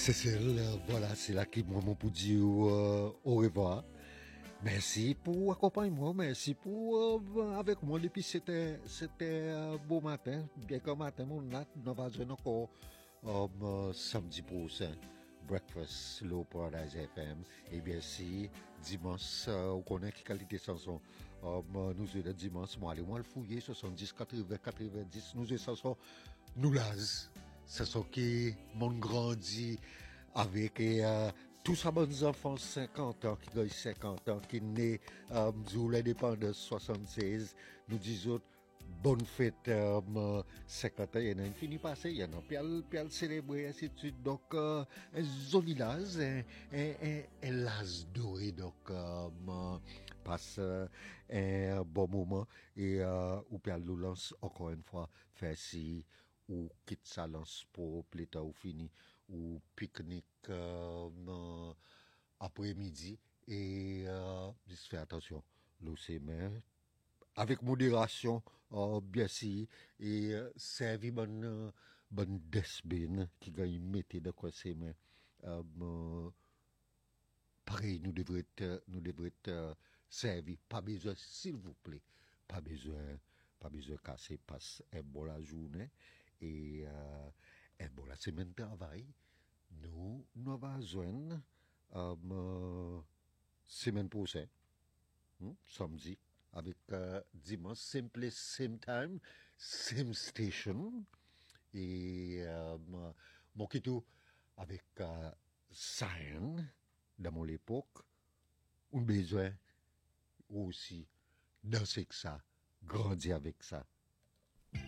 Cécile, voilà, c'est là qui moi pour dire au revoir. Merci pour accompagnement, merci pour avec moi depuis c'était beau matin, bien que matin mon nat n'a pas encore samedi prochain. Breakfast Low Paradise FM. Et bien si dimanche, on connaît quelle qualité de chanson. Nous le dimanche, moi le fouiller 70, 80, 90, nous chansons nous lase. Ce sont qui m'ont grandi avec tous ces bons enfants 50 ans qui gagnent 50 ans qui nés sous l'indépendance 76 nous disons bonne fête 50 ans il y en a une fini passé il y en a puis célébrer ainsi de suite donc joli laz un laz doré donc passe un bon moment et ou puis nous lance encore une fois faire si ou quitte sa lance pour plus tard ou fini ou pique-nique après-midi et juste faire attention l'eau c'est main avec modération bien sûr et servir bonne desbine qui gagne mettre de quoi c'est main pareil nous devrions être servis pas besoin s'il vous plaît pas besoin casser passe un bon la journée et un bon la semaine de travail nous allons joindre semaine prochaine samedi avec dimanche same place same time same station et mon quito avec Cyan dans mon époque un besoin aussi danser avec ça grandir avec ça